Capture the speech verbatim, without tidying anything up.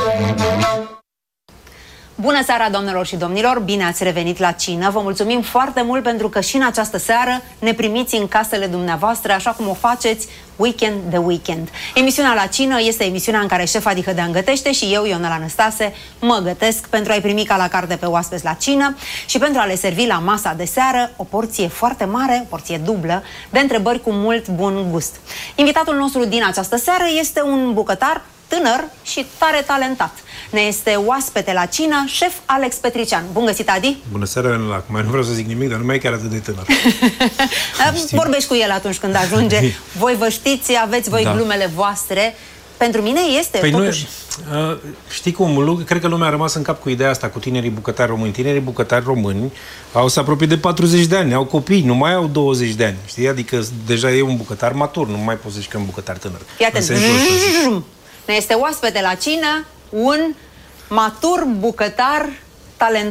Bună seara, doamnelor și domnilor! Bine ați revenit la cină! Vă mulțumim foarte mult pentru că și în această seară ne primiți în casele dumneavoastră, așa cum o faceți weekend de weekend. Emisiunea La Cină este emisiunea în care șefa Dihădean gătește și eu, Ionela Năstase, mă gătesc pentru a-i primi ca la carte pe oaspeți la cină și pentru a le servi la masa de seară o porție foarte mare, o porție dublă, de întrebări cu mult bun gust. Invitatul nostru din această seară este un bucătar tânăr și tare talentat. Ne este oaspete la cină, șef Alex Petrician. Bun găsit, Adi! Bună seara, Ionela. Mai nu vreau să zic nimic, dar nu mai e chiar atât de tânăr. Vorbești cu el atunci când ajunge. Voi vă știți, aveți voi da. glumele voastre. Pentru mine este păi totuși... Nu, știi cum, cred că lumea a rămas în cap cu ideea asta, cu tinerii bucătari români. Tinerii bucătari români au să apropie de patruzeci de ani, au copii, nu mai au douăzeci de ani. Știi? Adică deja e un bucătar matur, nu mai poți să zici că e un bucătar tânăr. Iată, ne este oaspete la cină un matur bucătar talentat.